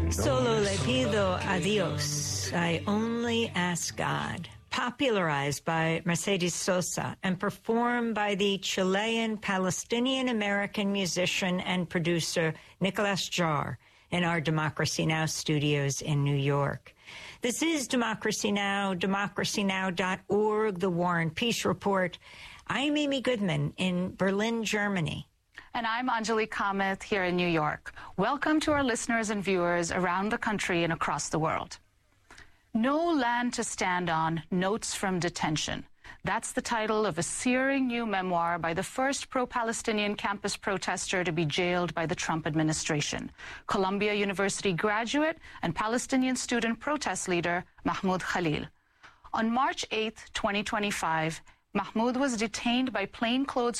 Solo le pido a Dios, I only ask God. Popularized by Mercedes Sosa and performed by the Chilean Palestinian-American musician and producer Nicolas Jar in our Democracy Now! Studios in New York. This is Democracy Now!, democracynow.org, The War and Peace Report. I'm Amy Goodman in Berlin, Germany. And I'm Anjali Kamath here in New York. Welcome to our listeners and viewers around the country and across the world. No Land to Stand On, Notes from Detention. That's the title of a searing new memoir by the first pro-Palestinian campus protester to be jailed by the Trump administration, Columbia University graduate and Palestinian student protest leader Mahmoud Khalil. On March 8, 2025, Mahmoud was detained by plainclothes